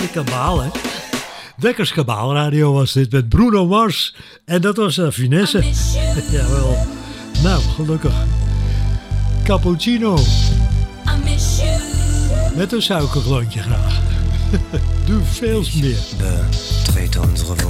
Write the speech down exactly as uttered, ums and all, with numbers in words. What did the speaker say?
Kabaal, hè? Wekkers Kabaalradio was dit met Bruno Mars. En dat was uh, Finesse. Jawel. Nou, gelukkig. Cappuccino. Met een suikerklontje graag. Doe veel meer. Betreten unsere